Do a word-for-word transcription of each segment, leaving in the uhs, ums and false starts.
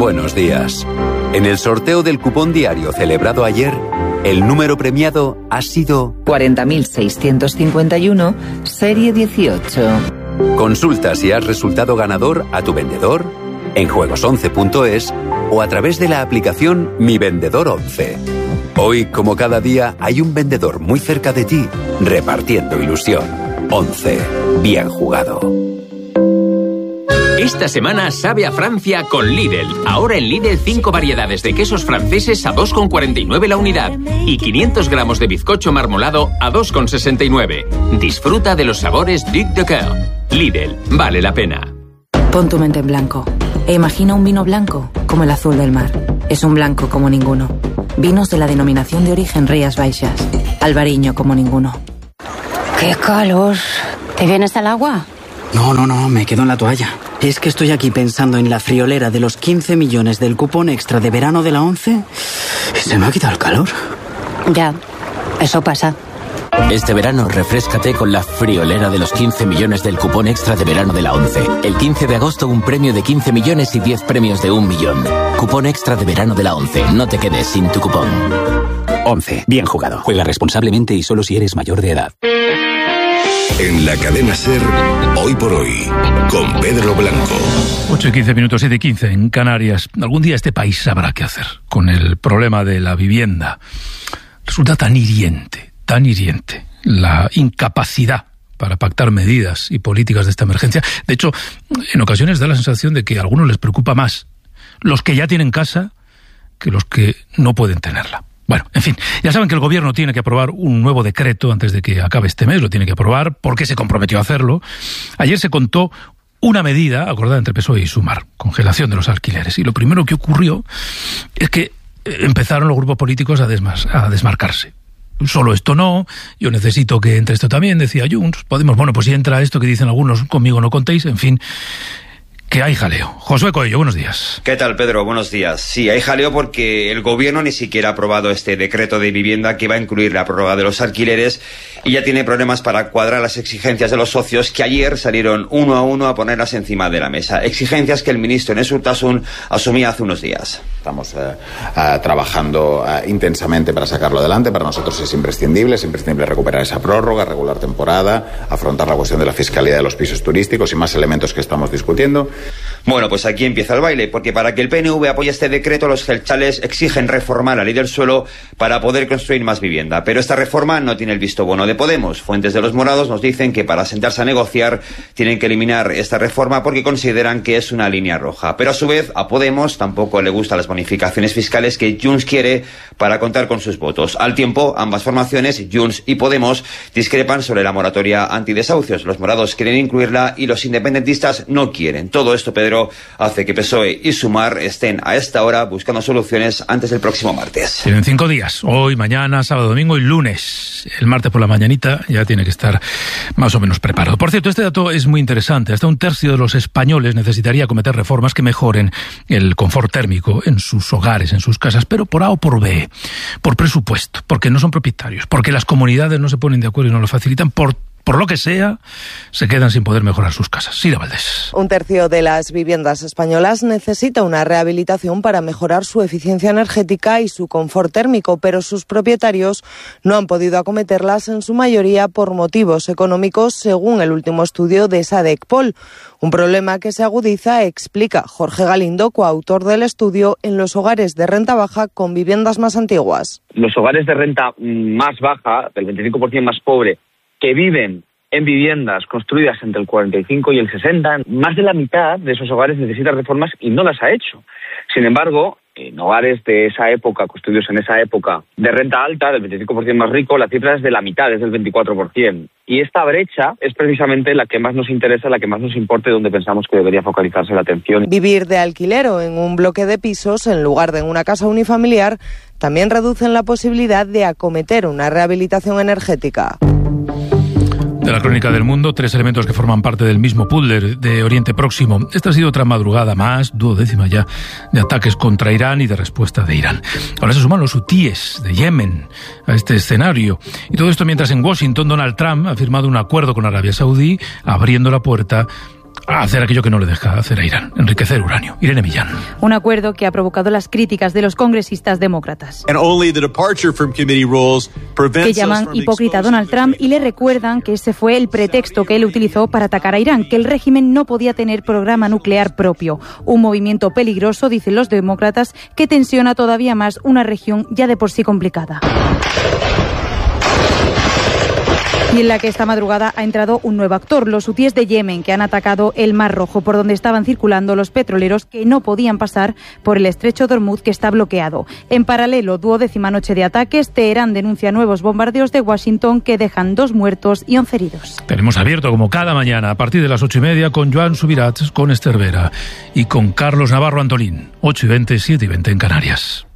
Buenos días. En el sorteo del cupón diario celebrado ayer, el número premiado ha sido cuarenta mil seiscientos cincuenta y uno, serie dieciocho. Consulta si has resultado ganador a tu vendedor, en juegos once punto es o a través de la aplicación Mi Vendedor once. Hoy, como cada día, hay un vendedor muy cerca de ti, repartiendo ilusión. once. Bien jugado. Esta semana sabe a Francia con Lidl. Ahora en Lidl cinco variedades de quesos franceses a dos con cuarenta y nueve la unidad y quinientos gramos de bizcocho marmolado a dos con sesenta y nueve. Disfruta de los sabores Duc de Coeur. Lidl, vale la pena. Pon tu mente en blanco e imagina un vino blanco como el azul del mar. Es un blanco como ninguno. Vinos de la denominación de origen Rías Baixas. Albariño como ninguno. ¡Qué calor! ¿Te vienes al agua? No, no, no, me quedo en la toalla. Es que estoy aquí pensando en la friolera de los quince millones del cupón extra de verano de la once y se me ha quitado el calor. Ya, eso pasa. Este verano refréscate con la friolera de los quince millones del cupón extra de verano de la once. El quince de agosto un premio de quince millones y diez premios de un millón. Cupón extra de verano de la once. No te quedes sin tu cupón. once. Bien jugado. Juega responsablemente y solo si eres mayor de edad. En la cadena SER, Hoy por Hoy, con Pedro Blanco. ocho y quince minutos, siete y quince en Canarias. Algún día este país sabrá qué hacer con el problema de la vivienda. Resulta tan hiriente, tan hiriente, la incapacidad para pactar medidas y políticas de esta emergencia. De hecho, en ocasiones da la sensación de que a algunos les preocupa más los que ya tienen casa que los que no pueden tenerla. Bueno, en fin, ya saben que el gobierno tiene que aprobar un nuevo decreto antes de que acabe este mes, lo tiene que aprobar porque se comprometió a hacerlo. Ayer se contó una medida acordada entre P S O E y Sumar, congelación de los alquileres. Y lo primero que ocurrió es que empezaron los grupos políticos a, desmas, a desmarcarse. Solo esto no, yo necesito que entre esto también, decía Junts. Podemos, bueno, pues si entra esto que dicen algunos, conmigo no contéis, en fin, que hay jaleo. Josué Coello, buenos días. ¿Qué tal, Pedro? Buenos días. Sí, hay jaleo porque el gobierno ni siquiera ha aprobado este decreto de vivienda que va a incluir la prórroga de los alquileres y ya tiene problemas para cuadrar las exigencias de los socios que ayer salieron uno a uno a ponerlas encima de la mesa. Exigencias que el ministro Enes Urtasun asumía hace unos días. Estamos eh, eh, trabajando eh, intensamente para sacarlo adelante. Para nosotros es imprescindible, es imprescindible recuperar esa prórroga, regular temporada, afrontar la cuestión de la fiscalidad de los pisos turísticos y más elementos que estamos discutiendo. Bueno, pues aquí empieza el baile, porque para que el P N V apoye este decreto, los jeltzales exigen reformar la ley del suelo para poder construir más vivienda. Pero esta reforma no tiene el visto bueno de Podemos. Fuentes de los morados nos dicen que para sentarse a negociar tienen que eliminar esta reforma porque consideran que es una línea roja. Pero a su vez, a Podemos tampoco le gustan las bonificaciones fiscales que Junts quiere para contar con sus votos. Al tiempo, ambas formaciones, Junts y Podemos, discrepan sobre la moratoria antidesahucios. Los morados quieren incluirla y los independentistas no quieren. Todo esto, Pedro, hace que P S O E y Sumar estén a esta hora buscando soluciones antes del próximo martes. Tienen cinco días, hoy, mañana, sábado, domingo y lunes. El martes por la mañanita ya tiene que estar más o menos preparado. Por cierto, este dato es muy interesante. Hasta un tercio de los españoles necesitaría acometer reformas que mejoren el confort térmico en sus hogares, en sus casas, pero por A o por B, por presupuesto, porque no son propietarios, porque las comunidades no se ponen de acuerdo y no lo facilitan, por Por lo que sea, se quedan sin poder mejorar sus casas. Sira Valdés. Un tercio de las viviendas españolas necesita una rehabilitación para mejorar su eficiencia energética y su confort térmico, pero sus propietarios no han podido acometerlas en su mayoría por motivos económicos, según el último estudio de Sadecpol. Un problema que se agudiza, explica Jorge Galindo, coautor del estudio, en los hogares de renta baja con viviendas más antiguas. Los hogares de renta más baja, del veinticinco por ciento más pobre, que viven en viviendas construidas entre el cuarenta y cinco y el sesenta, más de la mitad de esos hogares necesitan reformas y no las ha hecho. Sin embargo, en hogares de esa época, construidos en esa época, de renta alta, del veinticinco por ciento más rico, la cifra es de la mitad, es del veinticuatro por ciento. Y esta brecha es precisamente la que más nos interesa, la que más nos importa y donde pensamos que debería focalizarse la atención. Vivir de alquiler o en un bloque de pisos, en lugar de en una casa unifamiliar, también reducen la posibilidad de acometer una rehabilitación energética. De la crónica del mundo, tres elementos que forman parte del mismo puzzle de Oriente Próximo. Esta ha sido otra madrugada más, duodécima ya, de ataques contra Irán y de respuesta de Irán. Ahora se suman los hutíes de Yemen a este escenario. Y todo esto mientras en Washington Donald Trump ha firmado un acuerdo con Arabia Saudí, abriendo la puerta a hacer aquello que no le deja hacer a Irán, enriquecer uranio. Irene Millán. Un acuerdo que ha provocado las críticas de los congresistas demócratas, que llaman hipócrita a Donald Trump y le recuerdan que ese fue el pretexto que él utilizó para atacar a Irán, que el régimen no podía tener programa nuclear propio. Un movimiento peligroso, dicen los demócratas, que tensiona todavía más una región ya de por sí complicada. Y en la que esta madrugada ha entrado un nuevo actor, los hutíes de Yemen, que han atacado el Mar Rojo, por donde estaban circulando los petroleros que no podían pasar por el estrecho de Hormuz, que está bloqueado. En paralelo, duodécima noche de ataques, Teherán denuncia nuevos bombardeos de Washington que dejan dos muertos y once heridos. Tenemos abierto como cada mañana a partir de las ocho y media con Joan Subirats, con Esther Vera y con Carlos Navarro Antolín. ocho y veinte, siete y veinte en Canarias.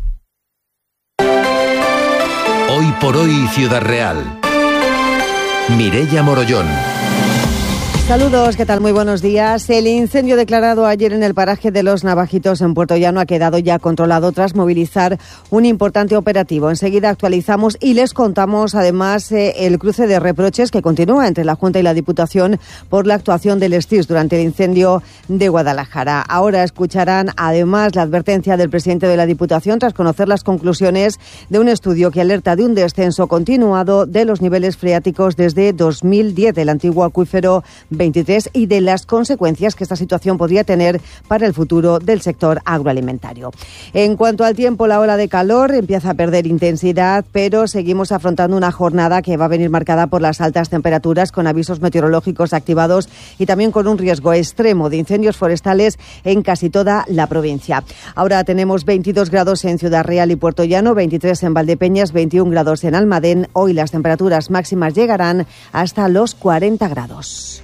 Hoy por hoy, Ciudad Real. Mireia Morollón. Saludos, ¿qué tal? Muy buenos días. El incendio declarado ayer en el paraje de Los Navajitos en Puerto Llano ha quedado ya controlado tras movilizar un importante operativo. Enseguida actualizamos y les contamos además eh, el cruce de reproches que continúa entre la Junta y la Diputación por la actuación del STIS durante el incendio de Guadalajara. Ahora escucharán además la advertencia del presidente de la Diputación tras conocer las conclusiones de un estudio que alerta de un descenso continuado de los niveles freáticos desde dos mil diez del antiguo acuífero veintitrés y de las consecuencias que esta situación podría tener para el futuro del sector agroalimentario. En cuanto al tiempo, la ola de calor empieza a perder intensidad, pero seguimos afrontando una jornada que va a venir marcada por las altas temperaturas, con avisos meteorológicos activados y también con un riesgo extremo de incendios forestales en casi toda la provincia. Ahora tenemos veintidós grados en Ciudad Real y Puerto Llano, veintitrés en Valdepeñas, veintiún grados en Almadén. Hoy las temperaturas máximas llegarán hasta los cuarenta grados.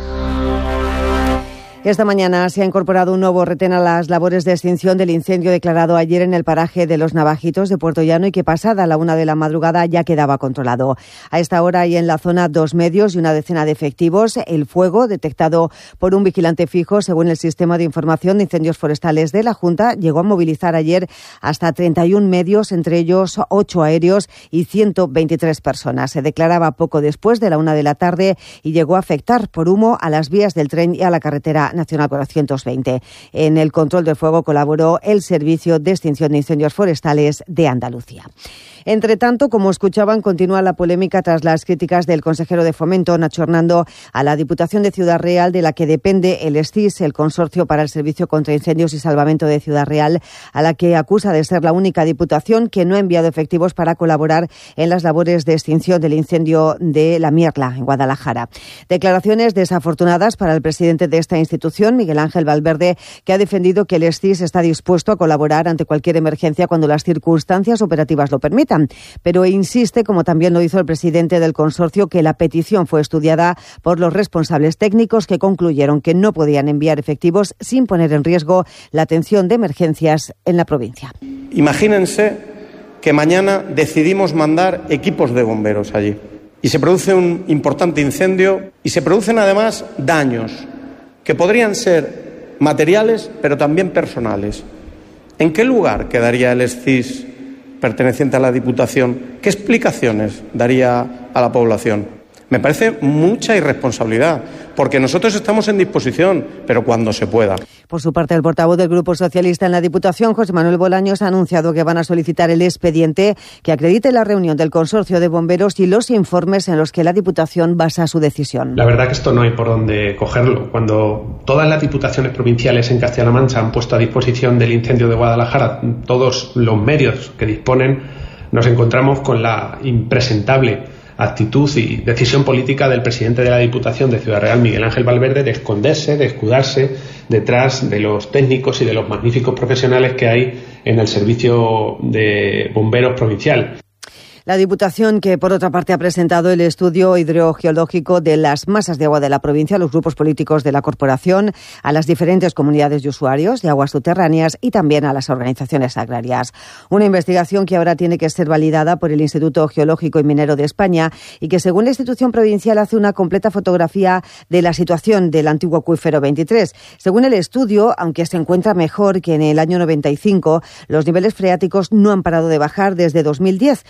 Esta mañana se ha incorporado un nuevo retén a las labores de extinción del incendio declarado ayer en el paraje de Los Navajitos de Puerto Llano y que pasada la una de la madrugada ya quedaba controlado. A esta hora hay en la zona dos medios y una decena de efectivos. El fuego, detectado por un vigilante fijo según el Sistema de Información de Incendios Forestales de la Junta, llegó a movilizar ayer hasta treinta y un medios, entre ellos ocho aéreos y ciento veintitrés personas. Se declaraba poco después de la una de la tarde y llegó a afectar por humo a las vías del tren y a la carretera nacional cuatrocientos veinte. En el control del fuego colaboró el Servicio de Extinción de Incendios Forestales de Andalucía. Entre tanto, como escuchaban, continúa la polémica tras las críticas del consejero de Fomento, Nacho Hernando, a la Diputación de Ciudad Real, de la que depende el STIS, el Consorcio para el Servicio contra Incendios y Salvamento de Ciudad Real, a la que acusa de ser la única diputación que no ha enviado efectivos para colaborar en las labores de extinción del incendio de La Mierla, en Guadalajara. Declaraciones desafortunadas para el presidente de esta institución, Miguel Ángel Valverde, que ha defendido que el STIS está dispuesto a colaborar ante cualquier emergencia cuando las circunstancias operativas lo permitan. Pero insiste, como también lo hizo el presidente del consorcio, que la petición fue estudiada por los responsables técnicos, que concluyeron que no podían enviar efectivos sin poner en riesgo la atención de emergencias en la provincia. Imagínense que mañana decidimos mandar equipos de bomberos allí y se produce un importante incendio y se producen además daños que podrían ser materiales pero también personales. ¿En qué lugar quedaría el STIS perteneciente a la Diputación? ¿Qué explicaciones daría a la población? Me parece mucha irresponsabilidad, porque nosotros estamos en disposición, pero cuando se pueda. Por su parte, el portavoz del Grupo Socialista en la Diputación, José Manuel Bolaños, ha anunciado que van a solicitar el expediente que acredite la reunión del Consorcio de Bomberos y los informes en los que la Diputación basa su decisión. La verdad que esto no hay por dónde cogerlo. Cuando todas las diputaciones provinciales en Castilla-La Mancha han puesto a disposición del incendio de Guadalajara todos los medios que disponen, nos encontramos con la impresentable actitud y decisión política del presidente de la Diputación de Ciudad Real, Miguel Ángel Valverde, de esconderse, de escudarse detrás de los técnicos y de los magníficos profesionales que hay en el servicio de bomberos provincial. La Diputación, que por otra parte ha presentado el estudio hidrogeológico de las masas de agua de la provincia a los grupos políticos de la corporación, a las diferentes comunidades de usuarios de aguas subterráneas y también a las organizaciones agrarias. Una investigación que ahora tiene que ser validada por el Instituto Geológico y Minero de España y que, según la institución provincial, hace una completa fotografía de la situación del antiguo acuífero veintitrés. Según el estudio, aunque se encuentra mejor que en el año noventa y cinco, los niveles freáticos no han parado de bajar desde dos mil diez, año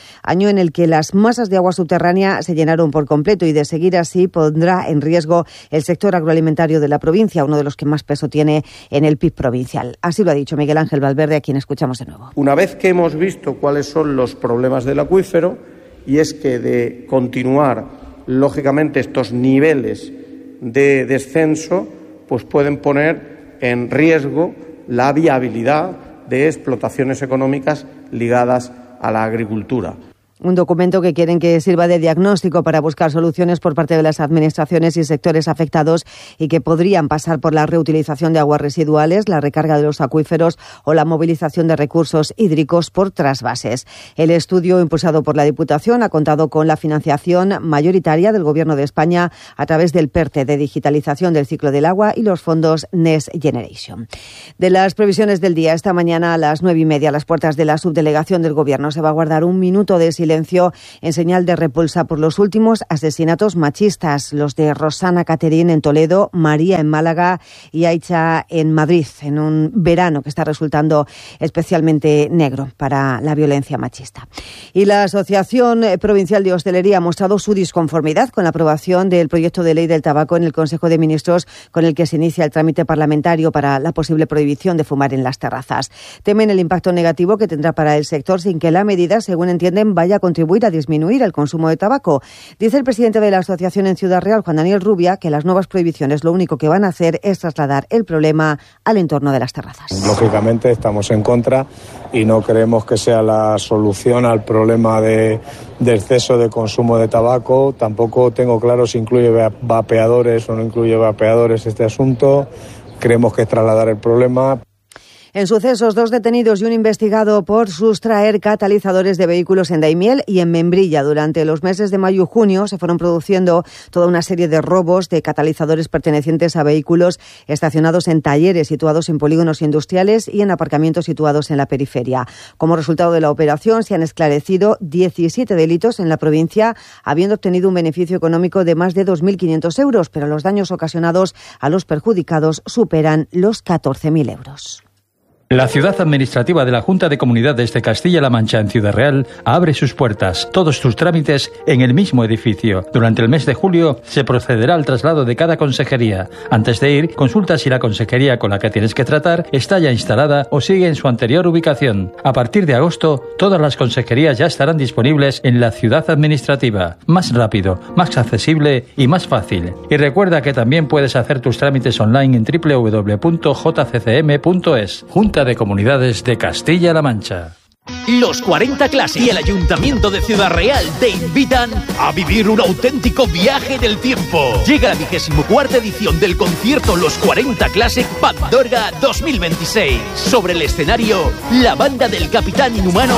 año en el que las masas de agua subterránea se llenaron por completo y de seguir así pondrá en riesgo el sector agroalimentario de la provincia, uno de los que más peso tiene en el P I B provincial. Así lo ha dicho Miguel Ángel Valverde, a quien escuchamos de nuevo. Una vez que hemos visto cuáles son los problemas del acuífero, y es que de continuar, lógicamente, estos niveles de descenso, pues pueden poner en riesgo la viabilidad de explotaciones económicas ligadas a la agricultura. Un documento que quieren que sirva de diagnóstico para buscar soluciones por parte de las administraciones y sectores afectados y que podrían pasar por la reutilización de aguas residuales, la recarga de los acuíferos o la movilización de recursos hídricos por trasvases. El estudio impulsado por la Diputación ha contado con la financiación mayoritaria del Gobierno de España a través del PERTE de digitalización del ciclo del agua y los fondos Next Generation. De las previsiones del día, esta mañana a las nueve y media a las puertas de la subdelegación del Gobierno se va a guardar un minuto de silencio en señal de repulsa por los últimos asesinatos machistas, los de Rosana Caterín en Toledo, María en Málaga y Aicha en Madrid, en un verano que está resultando especialmente negro para la violencia machista. Y la Asociación Provincial de Hostelería ha mostrado su disconformidad con la aprobación del proyecto de ley del tabaco en el Consejo de Ministros, con el que se inicia el trámite parlamentario para la posible prohibición de fumar en las terrazas. Temen el impacto negativo que tendrá para el sector sin que la medida, según entienden, vaya a contribuir a disminuir el consumo de tabaco. Dice el presidente de la asociación en Ciudad Real, Juan Daniel Rubia, que las nuevas prohibiciones lo único que van a hacer es trasladar el problema al entorno de las terrazas. Lógicamente estamos en contra y no creemos que sea la solución al problema de, de exceso de consumo de tabaco. Tampoco tengo claro si incluye vapeadores o no incluye vapeadores este asunto. Creemos que es trasladar el problema. En sucesos, dos detenidos y un investigado por sustraer catalizadores de vehículos en Daimiel y en Membrilla. Durante los meses de mayo y junio se fueron produciendo toda una serie de robos de catalizadores pertenecientes a vehículos estacionados en talleres situados en polígonos industriales y en aparcamientos situados en la periferia. Como resultado de la operación se han esclarecido diecisiete delitos en la provincia, habiendo obtenido un beneficio económico de más de dos mil quinientos euros, pero los daños ocasionados a los perjudicados superan los catorce mil euros. La ciudad administrativa de la Junta de Comunidades de Castilla-La Mancha en Ciudad Real abre sus puertas, todos tus trámites en el mismo edificio. Durante el mes de julio se procederá al traslado de cada consejería. Antes de ir, consulta si la consejería con la que tienes que tratar está ya instalada o sigue en su anterior ubicación. A partir de agosto, todas las consejerías ya estarán disponibles en la ciudad administrativa. Más rápido, más accesible y más fácil. Y recuerda que también puedes hacer tus trámites online en doble u doble u doble u punto j c c m punto es. Junta de Comunidades de Castilla-La Mancha. Los cuarenta Classic y el Ayuntamiento de Ciudad Real te invitan a vivir un auténtico viaje del tiempo. Llega la vigésimo cuarta edición del concierto Los cuarenta Classic Pandorga dos mil veintiséis. Sobre el escenario, la banda del Capitán Inhumano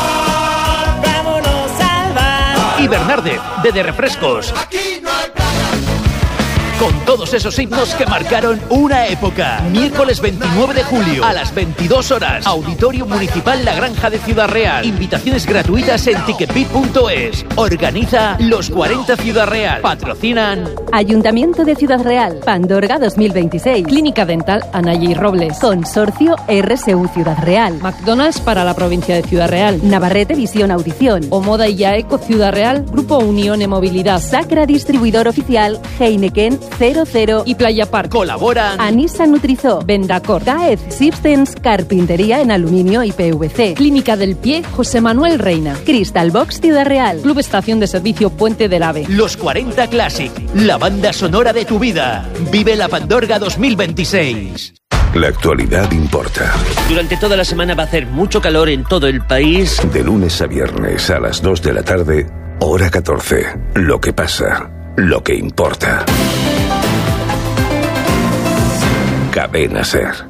y Bernardez de De Refrescos. Con todos esos himnos que marcaron una época. Miércoles veintinueve de julio a las veintidós horas. Auditorio Municipal La Granja de Ciudad Real. Invitaciones gratuitas en ticketbit punto es. Organiza Los cuarenta Ciudad Real. Patrocinan Ayuntamiento de Ciudad Real. Pandorga dos mil veintiséis. Clínica Dental Anaya y Robles. Consorcio R S U Ciudad Real. McDonald's para la provincia de Ciudad Real. Navarrete Visión Audición. Omoda y Yaeco Ciudad Real. Grupo Unión e Movilidad. Sacra Distribuidor Oficial. Heineken cero cero y Playa Park. Colaboran Anisa Nutrizó, Vendacor, Caez Systems, Carpintería en aluminio y P V C, Clínica del Pie José Manuel Reina, Crystal Box Ciudad Real, Club Estación de Servicio Puente del Ave. Los cuarenta Classic, la banda sonora de tu vida. Vive la Pandorga dos mil veintiséis. La actualidad importa. Durante toda la semana va a hacer mucho calor en todo el país. De lunes a viernes a las dos de la tarde, hora catorce. Lo que pasa, lo que importa. Cadena SER.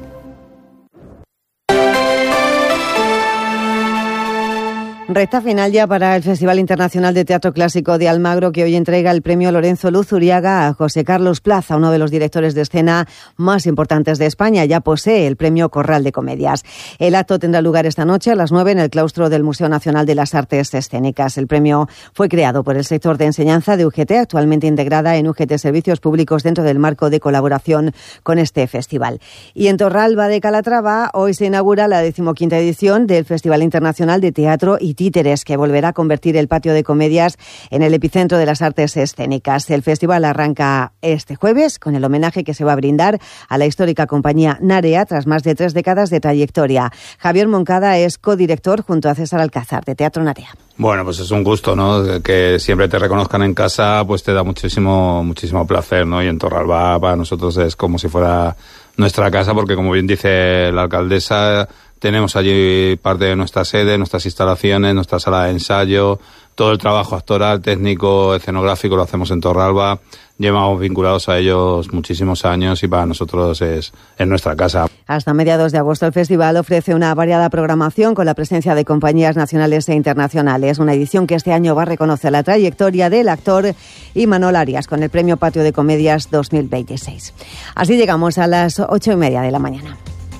Recta final ya para el Festival Internacional de Teatro Clásico de Almagro, que hoy entrega el premio Lorenzo Luzuriaga a José Carlos Plaza, uno de los directores de escena más importantes de España. Ya posee el premio Corral de Comedias. El acto tendrá lugar esta noche a las nueve en el claustro del Museo Nacional de las Artes Escénicas. El premio fue creado por el sector de enseñanza de U G T, actualmente integrada en U G T Servicios Públicos dentro del marco de colaboración con este festival. Y en Torralba de Calatrava hoy se inaugura la decimoquinta edición del Festival Internacional de Teatro y Títeres, que volverá a convertir el patio de comedias en el epicentro de las artes escénicas. El festival arranca este jueves con el homenaje que se va a brindar a la histórica compañía Narea tras más de tres décadas de trayectoria. Javier Moncada es codirector junto a César Alcázar de Teatro Narea. Bueno, pues es un gusto, ¿no? Que siempre te reconozcan en casa, pues te da muchísimo, muchísimo placer, ¿no? Y en Torralba para nosotros es como si fuera nuestra casa, porque como bien dice la alcaldesa, tenemos allí parte de nuestra sede, nuestras instalaciones, nuestra sala de ensayo, todo el trabajo actoral, técnico, escenográfico lo hacemos en Torralba. Llevamos vinculados a ellos muchísimos años y para nosotros es, es nuestra casa. Hasta mediados de agosto el festival ofrece una variada programación con la presencia de compañías nacionales e internacionales. Una edición que este año va a reconocer la trayectoria del actor Imanol Arias con el Premio Patio de Comedias dos mil veintiséis. Así llegamos a las ocho y media de la mañana.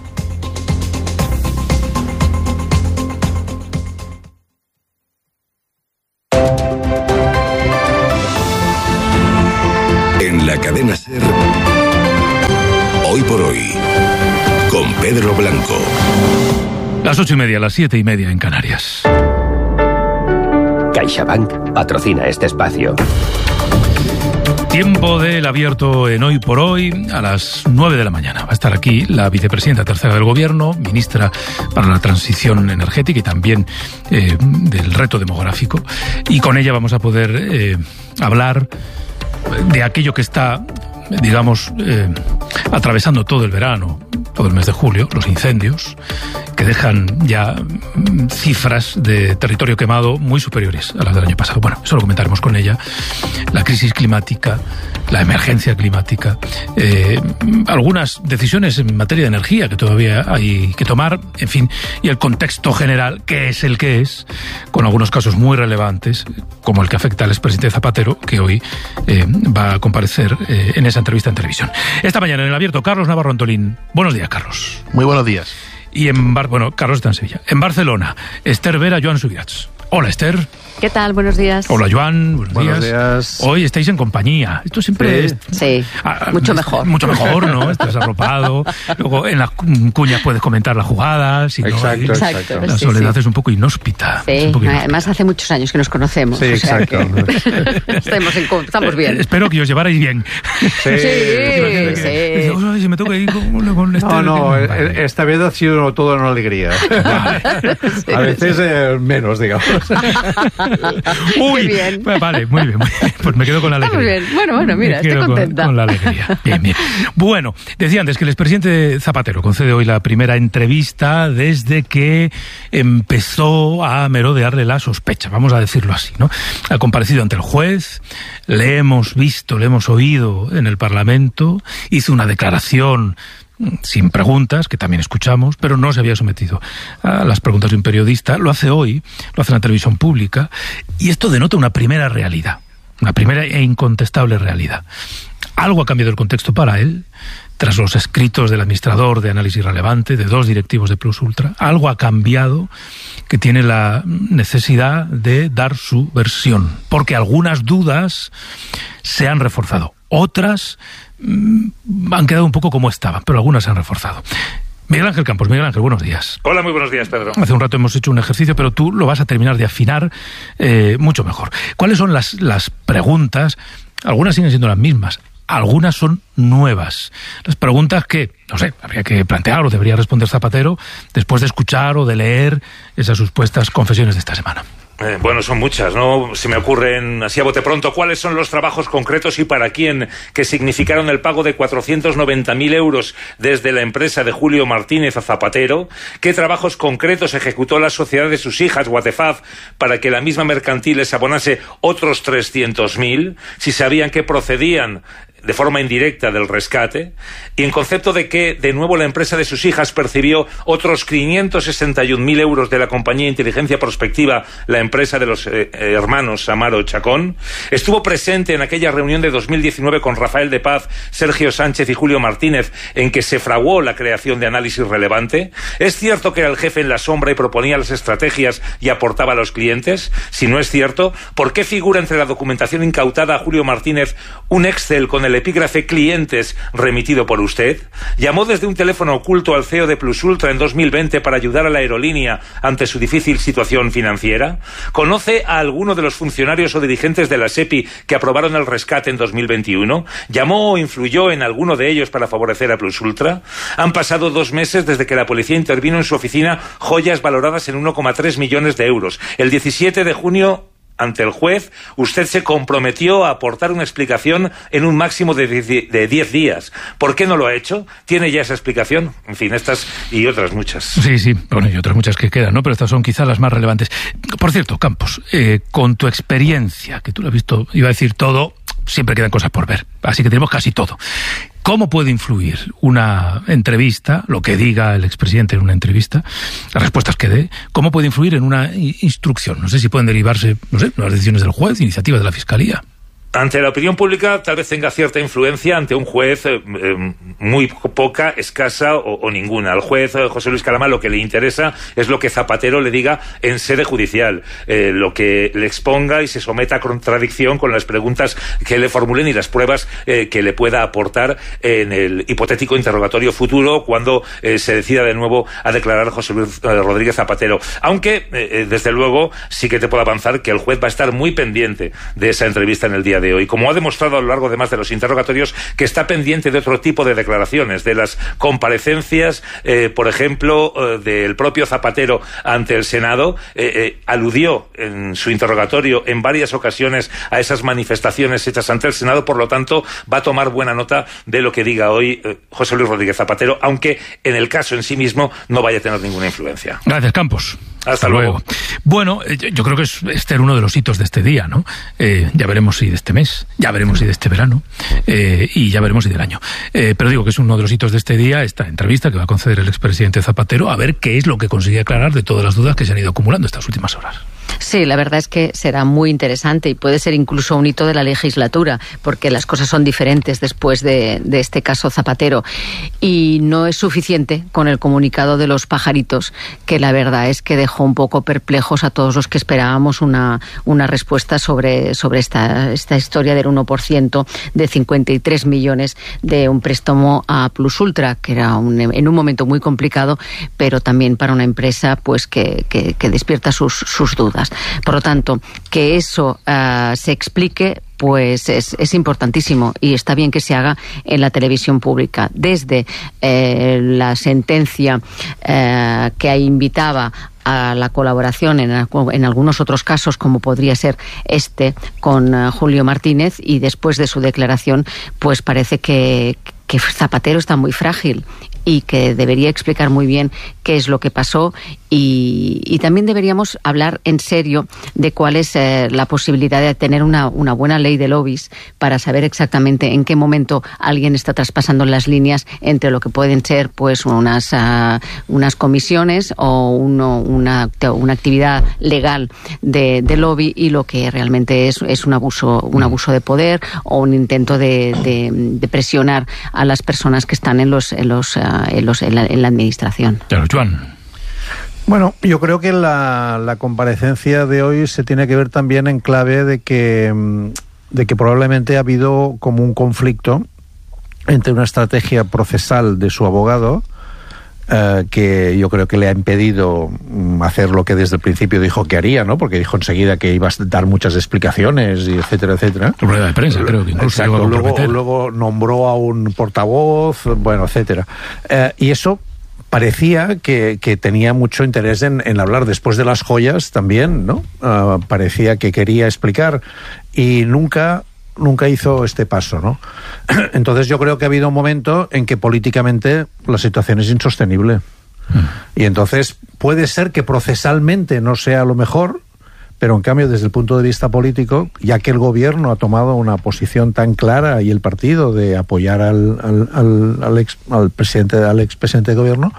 En la cadena SER, Hoy por Hoy, con Pedro Blanco. Las ocho y media, las siete y media en Canarias. CaixaBank patrocina este espacio. Tiempo del abierto en Hoy por Hoy a las nueve de la mañana. Va a estar aquí la vicepresidenta tercera del Gobierno, ministra para la transición energética y también eh, del reto demográfico. Y con ella vamos a poder eh, hablar de aquello que está, digamos, eh, atravesando todo el verano, todo el mes de julio, los incendios, que dejan ya cifras de territorio quemado muy superiores a las del año pasado. Bueno, eso lo comentaremos con ella. La crisis climática, la emergencia climática, eh, algunas decisiones en materia de energía que todavía hay que tomar, en fin, y el contexto general, que es el que es, con algunos casos muy relevantes, como el que afecta al expresidente Zapatero, que hoy eh, va a comparecer eh, en esa entrevista en televisión. Esta mañana en el abierto, Carlos Navarro Antolín. Buenos días, Carlos. Muy buenos días. Y en Bar bueno, Carlos está en Sevilla. En Barcelona, Esther Vera, Joan Subirats. Hola, Esther. ¿Qué tal? Buenos días. Hola, Joan. Buenos, Buenos días. días. Hoy estáis en compañía. Esto siempre sí. es... Sí, ah, mucho es, mejor. Mucho mejor, ¿no? Estás arropado. Luego en las cuñas puedes comentar la jugada. Si exacto, no, exacto. La sí, soledad sí. es un poco inhóspita. Sí, un poco inhóspita. Además hace muchos años que nos conocemos. Sí, o sea exacto. Que estamos, en, estamos bien. Eh, espero que os llevarais bien. Sí, sí. Que, sí. que, que, si me toca ir con, con Esther... No, no, que, vale. Esta vez ha sido toda una alegría. Vale. Sí, a veces sí. eh, menos, digamos. Uy, bien. Vale, muy bien, muy bien. Pues me quedo con la alegría. Muy bien. Bueno, bueno, mira, estoy contenta. Con, con la alegría. Bien, bien. Bueno, decía antes que el expresidente Zapatero concede hoy la primera entrevista desde que empezó a merodearle la sospecha, vamos a decirlo así, ¿no? Ha comparecido ante el juez, le hemos visto, le hemos oído en el Parlamento, hizo una declaración sin preguntas, que también escuchamos, pero no se había sometido a las preguntas de un periodista. Lo hace hoy, lo hace en la televisión pública, y esto denota una primera realidad, una primera e incontestable realidad. Algo ha cambiado el contexto para él, tras los escritos del administrador de Análisis Relevante, de dos directivos de Plus Ultra. Algo ha cambiado, que tiene la necesidad de dar su versión, porque algunas dudas se han reforzado, otras han quedado un poco como estaban, pero algunas se han reforzado. Miguel Ángel Campos. Miguel Ángel, buenos días. Hola, muy buenos días, Pedro. Hace un rato hemos hecho un ejercicio, pero tú lo vas a terminar de afinar eh, mucho mejor. ¿Cuáles son las, las preguntas? Algunas siguen siendo las mismas, algunas son nuevas. Las preguntas que, no sé, habría que plantear o debería responder Zapatero después de escuchar o de leer esas supuestas confesiones de esta semana. Eh, bueno, son muchas, ¿no? Se me ocurren así a bote pronto. ¿Cuáles son los trabajos concretos y para quién que significaron el pago de cuatrocientos noventa mil euros desde la empresa de Julio Martínez a Zapatero? ¿Qué trabajos concretos ejecutó la sociedad de sus hijas, Watefaz, para que la misma mercantil les abonase otros trescientos mil? Si sabían que procedían de forma indirecta del rescate, y en concepto de que, de nuevo, la empresa de sus hijas percibió otros quinientos sesenta y un mil euros de la compañía Inteligencia Prospectiva, la empresa de los eh, hermanos Amaro Chacón. Estuvo presente en aquella reunión de dos mil diecinueve con Rafael de Paz, Sergio Sánchez y Julio Martínez, en que se fraguó la creación de Análisis Relevante. ¿Es cierto que era el jefe en la sombra y proponía las estrategias y aportaba a los clientes? Si no es cierto, ¿por qué figura entre la documentación incautada a Julio Martínez un Excel con el el epígrafe clientes remitido por usted? ¿Llamó desde un teléfono oculto al C E O de Plus Ultra en dos mil veinte para ayudar a la aerolínea ante su difícil situación financiera? ¿Conoce a alguno de los funcionarios o dirigentes de la SEPI que aprobaron el rescate en dos mil veintiuno? ¿Llamó o influyó en alguno de ellos para favorecer a Plus Ultra? Han pasado dos meses desde que la policía intervino en su oficina joyas valoradas en uno coma tres millones de euros. El diecisiete de junio, ante el juez, usted se comprometió a aportar una explicación en un máximo de diez días. ¿Por qué no lo ha hecho? ¿Tiene ya esa explicación? En fin, estas y otras muchas. Sí, sí, bueno, y otras muchas que quedan, ¿no? Pero estas son quizás las más relevantes. Por cierto, Campos, eh, con tu experiencia, que tú lo has visto, iba a decir todo, siempre quedan cosas por ver, así que tenemos casi todo. ¿Cómo puede influir una entrevista, lo que diga el expresidente en una entrevista, las respuestas que dé, cómo puede influir en una instrucción? No sé si pueden derivarse, no sé, las decisiones del juez, iniciativas de la Fiscalía. Ante la opinión pública tal vez tenga cierta influencia, ante un juez eh, eh, muy poca, escasa o, o ninguna. Al juez eh, José Luis Calama lo que le interesa es lo que Zapatero le diga en sede judicial, eh, lo que le exponga y se someta a contradicción con las preguntas que le formulen y las pruebas eh, que le pueda aportar en el hipotético interrogatorio futuro cuando eh, se decida de nuevo a declarar José Luis eh, Rodríguez Zapatero. Aunque, eh, desde luego, sí que te puedo avanzar que el juez va a estar muy pendiente de esa entrevista en el día de hoy, como ha demostrado a lo largo además de los interrogatorios, que está pendiente de otro tipo de declaraciones, de las comparecencias, eh, por ejemplo, eh, del propio Zapatero ante el Senado. eh, eh, aludió en su interrogatorio en varias ocasiones a esas manifestaciones hechas ante el Senado, por lo tanto va a tomar buena nota de lo que diga hoy eh, José Luis Rodríguez Zapatero, aunque en el caso en sí mismo no vaya a tener ninguna influencia. Gracias, Campos. Hasta, Hasta luego. luego. Bueno, yo creo que es este uno de los hitos de este día, ¿no? Eh, ya veremos si de este mes, ya veremos si de este verano, eh, y ya veremos si del año. Eh, pero digo que es uno de los hitos de este día, esta entrevista que va a conceder el expresidente Zapatero, a ver qué es lo que consigue aclarar de todas las dudas que se han ido acumulando estas últimas horas. Sí, la verdad es que será muy interesante y puede ser incluso un hito de la legislatura, porque las cosas son diferentes después de, de este caso Zapatero. Y no es suficiente con el comunicado de los pajaritos, que la verdad es que dejó un poco perplejos a todos los que esperábamos una, una respuesta sobre, sobre esta, esta historia del uno por ciento de cincuenta y tres millones de un préstamo a Plus Ultra, que era un, en un momento muy complicado, pero también para una empresa pues que, que, que despierta sus, sus dudas. Por lo tanto, que eso uh, se explique, pues es, es importantísimo y está bien que se haga en la televisión pública. Desde eh, la sentencia eh, que invitaba a la colaboración en, en algunos otros casos, como podría ser este con uh, Julio Martínez, y después de su declaración, pues parece que, que Zapatero está muy frágil y que debería explicar muy bien qué es lo que pasó, y, y también deberíamos hablar en serio de cuál es eh, la posibilidad de tener una, una buena ley de lobbies para saber exactamente en qué momento alguien está traspasando las líneas entre lo que pueden ser pues unas, uh, unas comisiones o uno, una, una actividad legal de, de lobby y lo que realmente es, es un abuso, un abuso de poder o un intento de, de, de presionar a las personas que están en los, en los, uh, en los en la, en la administración. Claro, Joan. Bueno, yo creo que la, la comparecencia de hoy se tiene que ver también en clave de que, de que probablemente ha habido como un conflicto entre una estrategia procesal de su abogado, eh, que yo creo que le ha impedido hacer lo que desde el principio dijo que haría, ¿no? Porque dijo enseguida que iba a dar muchas explicaciones, y etcétera, etcétera. Rueda de prensa, creo que incluso. Exacto, luego, luego nombró a un portavoz, bueno, etcétera. Eh, y eso parecía que, que tenía mucho interés en, en hablar después de las joyas también, ¿no? Uh, parecía que quería explicar y nunca, nunca hizo este paso, ¿no? Entonces yo creo que ha habido un momento en que políticamente la situación es insostenible. Mm. Y entonces puede ser que procesalmente no sea lo mejor, pero en cambio desde el punto de vista político, ya que el gobierno ha tomado una posición tan clara y el partido de apoyar al, al, al, al, ex, al presidente, al expresidente de gobierno,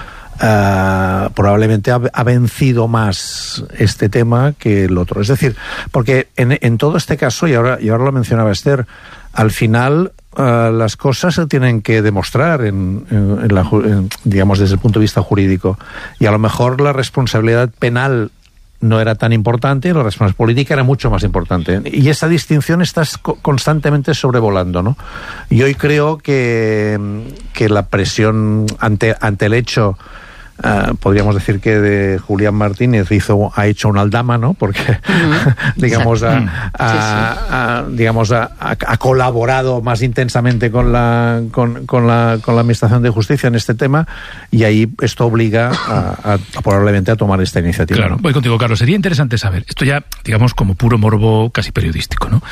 uh, probablemente ha, ha vencido más este tema que el otro. Es decir, porque en, en todo este caso, y ahora, y ahora lo mencionaba Esther, al final uh, las cosas se tienen que demostrar en, en, en la, en, digamos desde el punto de vista jurídico, y a lo mejor la responsabilidad penal no era tan importante y la responsabilidad política era mucho más importante. Y esa distinción está constantemente sobrevolando, ¿no? Y hoy creo que, que la presión ante, ante el hecho... Uh, podríamos decir que de Julián Martínez hizo, ha hecho un aldama, ¿no? Porque uh-huh. digamos, ha, uh-huh. ha, sí, sí. ha, digamos ha, ha colaborado más intensamente con la, con, con, la, con la Administración de Justicia en este tema, y ahí esto obliga a, a, a probablemente a tomar esta iniciativa. Claro, ¿no? Voy contigo, Carlos. Sería interesante saber, esto ya, digamos, como puro morbo casi periodístico, ¿no?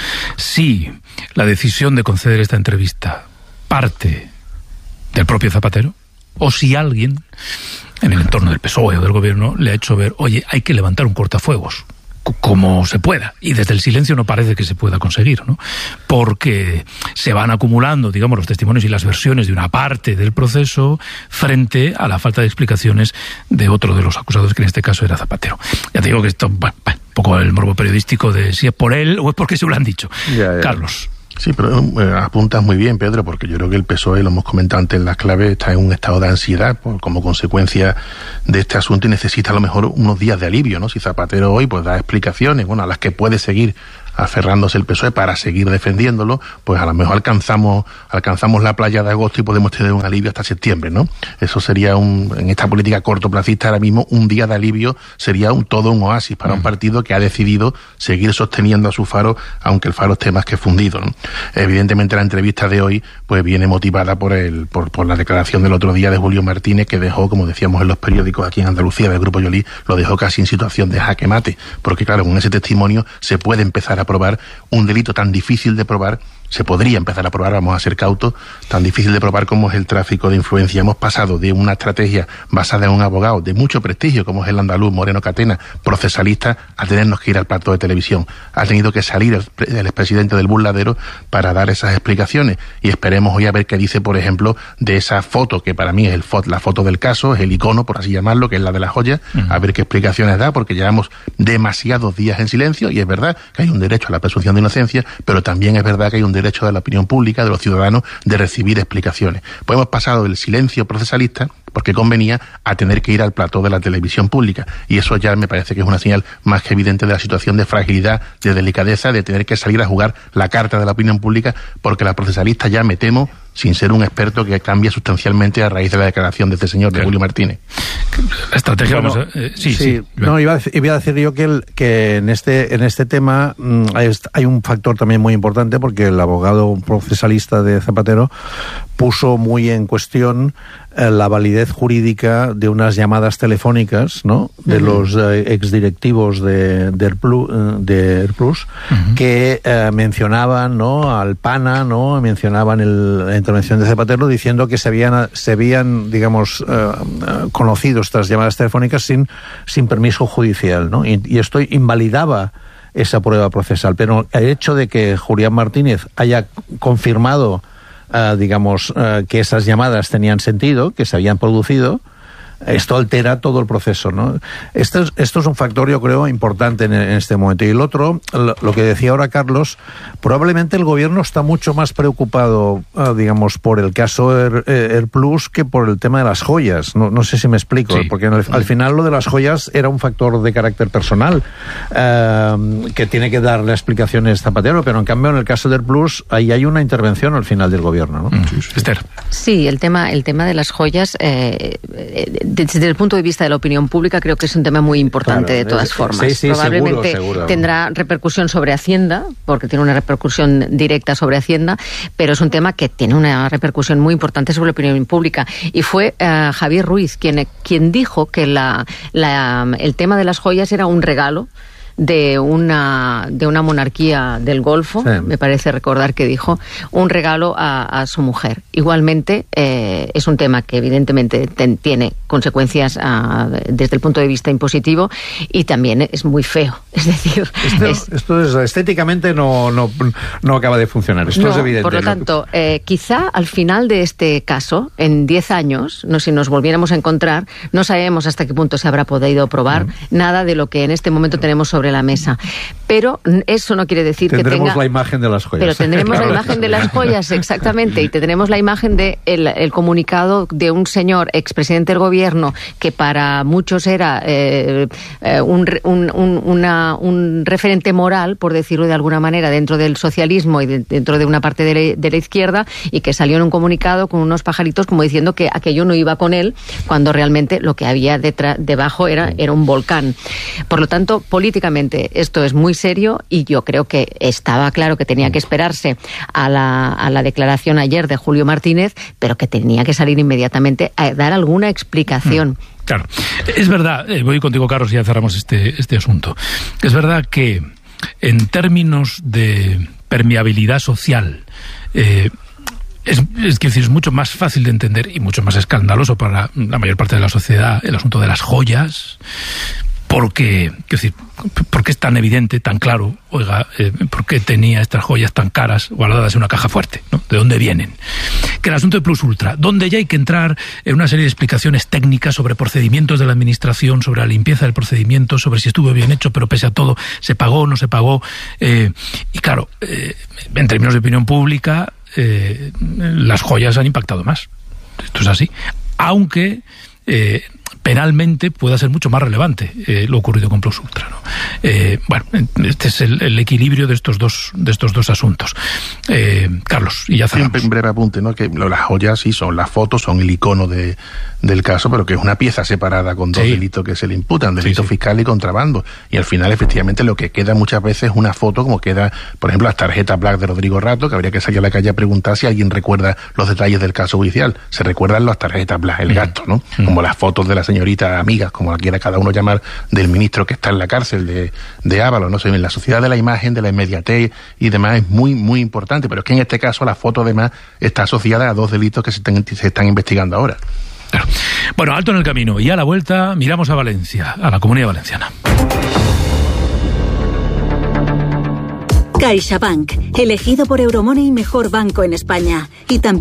Si la decisión de conceder esta entrevista parte del propio Zapatero, o si alguien en el entorno del P S O E o del gobierno le ha hecho ver, oye, hay que levantar un cortafuegos, como se pueda, y desde el silencio no parece que se pueda conseguir, ¿no? Porque se van acumulando, digamos, los testimonios y las versiones de una parte del proceso frente a la falta de explicaciones de otro de los acusados, que en este caso era Zapatero. Ya te digo que esto, bueno, un poco el morbo periodístico de si es por él o es porque se lo han dicho. Ya, ya. Carlos. Sí, pero eh, apuntas muy bien, Pedro, porque yo creo que el P S O E, lo hemos comentado antes en las claves, está en un estado de ansiedad por, como consecuencia de este asunto, y necesita a lo mejor unos días de alivio, ¿no? Si Zapatero hoy pues da explicaciones, bueno, a las que puede seguir aferrándose el P S O E para seguir defendiéndolo, pues a lo mejor alcanzamos alcanzamos la playa de agosto y podemos tener un alivio hasta septiembre, ¿no? Eso sería un, en esta política cortoplacista ahora mismo, un día de alivio sería un todo un oasis para mm. un partido que ha decidido seguir sosteniendo a su Faro, aunque el Faro esté más que fundido, ¿no? Evidentemente la entrevista de hoy pues viene motivada por el por, por la declaración del otro día de Julio Martínez, que dejó, como decíamos en los periódicos aquí en Andalucía del Grupo Yolí, lo dejó casi en situación de jaque mate, porque claro, con ese testimonio se puede empezar a probar un delito tan difícil de probar, se podría empezar a probar, vamos a ser cautos, tan difícil de probar como es el tráfico de influencia. Hemos pasado de una estrategia basada en un abogado de mucho prestigio, como es el andaluz Moreno Catena, procesalista, a tenernos que ir al plató de televisión. Ha tenido que salir el, el expresidente del burladero para dar esas explicaciones, y esperemos hoy a ver qué dice, por ejemplo, de esa foto, que para mí es el fo- la foto del caso, es el icono, por así llamarlo, que es la de la joya, uh-huh. a ver qué explicaciones da, porque llevamos demasiados días en silencio, y es verdad que hay un derecho a la presunción de inocencia, pero también es verdad que hay un derecho de la opinión pública, de los ciudadanos, de recibir explicaciones. Pues hemos pasado del silencio procesalista, porque convenía, a tener que ir al plató de la televisión pública, y eso ya me parece que es una señal más que evidente de la situación de fragilidad, de delicadeza, de tener que salir a jugar la carta de la opinión pública, porque la procesalista ya, me temo, sin ser un experto, que cambia sustancialmente a raíz de la declaración de este señor, de claro. Julio Martínez. La estrategia, bueno, vamos a, eh, sí, sí, sí. No, iba a, decir, iba a decir yo que, el, que en este en este tema mmm, hay, hay un factor también muy importante, porque el abogado procesalista de Zapatero puso muy en cuestión eh, la validez jurídica de unas llamadas telefónicas, ¿no?, de uh-huh. los eh, exdirectivos de, de Airplus, de Airplus uh-huh. que eh, mencionaban, ¿no?, al PANA, ¿no?, mencionaban el, la intervención de Zapatero, diciendo que se habían, se habían digamos, eh, conocido estas llamadas telefónicas sin, sin permiso judicial, ¿no? Y, y esto invalidaba esa prueba procesal. Pero el hecho de que Julián Martínez haya confirmado Uh, digamos, uh, que esas llamadas tenían sentido, que se habían producido, esto altera todo el proceso, ¿no? Esto es, esto es un factor, yo creo, importante en, en este momento. Y el otro, lo, lo que decía ahora Carlos, probablemente el gobierno está mucho más preocupado, uh, digamos, por el caso Air, Airplus que por el tema de las joyas. No, no sé si me explico, sí. porque al, al final lo de las joyas era un factor de carácter personal, uh, que tiene que darle explicaciones Zapatero, pero en cambio en el caso de Airplus ahí hay una intervención al final del gobierno, ¿no? Mm, sí, sí. Esther. Sí, el tema, el tema de las joyas, eh, desde el punto de vista de la opinión pública, creo que es un tema muy importante, claro, de todas es, formas. Sí, sí, probablemente seguro, seguro. tendrá repercusión sobre Hacienda, porque tiene una repercusión directa sobre Hacienda, pero es un tema que tiene una repercusión muy importante sobre la opinión pública. Y fue uh, Javier Ruiz quien, quien dijo que la, la, el tema de las joyas era un regalo de una de una monarquía del Golfo, sí. me parece recordar que dijo, un regalo a, a su mujer. Igualmente, eh, es un tema que evidentemente ten, tiene consecuencias uh, desde el punto de vista impositivo, y también es muy feo. Es decir, esto es, esto es, estéticamente no, no, no acaba de funcionar. Esto no, es evidente. Por lo tanto, eh, quizá al final de este caso, en diez años, no, si nos volviéramos a encontrar, no sabemos hasta qué punto se habrá podido probar uh-huh. nada de lo que en este momento tenemos sobre sobre la mesa. Pero eso no quiere decir tendremos que tenga... Tendremos la imagen de las joyas. Pero tendremos la imagen de las joyas, exactamente, y tendremos la imagen del de el comunicado de un señor expresidente del gobierno que para muchos era eh, un, un, un, una, un referente moral, por decirlo de alguna manera, dentro del socialismo y de, dentro de una parte de la, de la izquierda, y que salió en un comunicado con unos pajaritos como diciendo que aquello no iba con él, cuando realmente lo que había detrás, debajo era, era un volcán. Por lo tanto, políticamente esto es muy serio, y yo creo que estaba claro que tenía que esperarse a la, a la declaración ayer de Julio Martínez, pero que tenía que salir inmediatamente a dar alguna explicación. Claro, es verdad, eh, voy contigo, Carlos, y ya cerramos este, este asunto. Es verdad que en términos de permeabilidad social, eh, Es, es, decir, es mucho más fácil de entender y mucho más escandaloso para la mayor parte de la sociedad el asunto de las joyas, porque, es decir, porque es tan evidente, tan claro, oiga, eh, ¿por qué tenía estas joyas tan caras guardadas en una caja fuerte? ¿No? ¿De dónde vienen? Que el asunto de Plus Ultra, donde ya hay que entrar en una serie de explicaciones técnicas sobre procedimientos de la administración, sobre la limpieza del procedimiento, sobre si estuvo bien hecho, pero pese a todo, se pagó o no se pagó. Eh, y claro, eh, en términos de opinión pública, Eh, las joyas han impactado más. Esto es así. Aunque eh, penalmente pueda ser mucho más relevante eh, lo ocurrido con Plus Ultra, ¿no? Eh, bueno, este es el, el equilibrio de estos dos de estos dos asuntos. Eh, Carlos, y ya cerramos. Siempre un breve apunte, ¿no? Que las joyas sí son las fotos, son el icono de, del caso, pero que es una pieza separada con dos sí. delitos que se le imputan, delito sí, sí. fiscal y contrabando. Y al final, efectivamente, lo que queda muchas veces es una foto, como queda, por ejemplo, las tarjetas Black de Rodrigo Rato, que habría que salir a la calle a preguntar si alguien recuerda los detalles del caso judicial. Se recuerdan las tarjetas Black, el mm. gasto, ¿no? Mm. Como las fotos de la señorita amigas, como la quiera cada uno llamar, del ministro que está en la cárcel de, de Ábalos, ¿no? O sea, en la sociedad de la imagen, de la inmediatez y demás es muy, muy importante, pero es que en este caso la foto además está asociada a dos delitos que se están, se están investigando ahora. Claro. Bueno, alto en el camino, y a la vuelta miramos a Valencia, a la Comunidad Valenciana. CaixaBank, elegido por Euromoney mejor banco en España, y también